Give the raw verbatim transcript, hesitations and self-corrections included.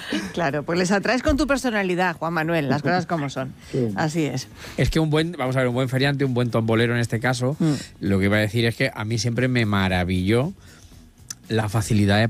Claro, pues les atraes con tu personalidad, Juan Manuel, las cosas como son. Sí. Así es. Es que un buen, vamos a ver, un buen feriante, un buen tombolero en este caso, Mm. lo que iba a decir es que a mí siempre me maravilló la facilidad de